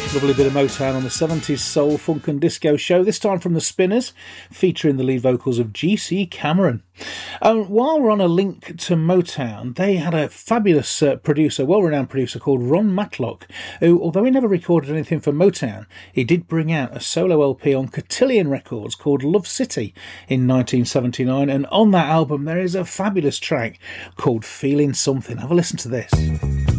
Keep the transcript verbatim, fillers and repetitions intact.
Lovely bit of Motown on the seventies soul, funk and disco show, this time from the Spinners, featuring the lead vocals of G C Cameron. Um, while we're on a link to Motown, they had a fabulous uh, producer, well-renowned producer called Ron Matlock, who, although he never recorded anything for Motown, he did bring out a solo L P on Cotillion Records called Love City in nineteen seventy-nine, and on that album there is a fabulous track called Feeling Something. Have a listen to this.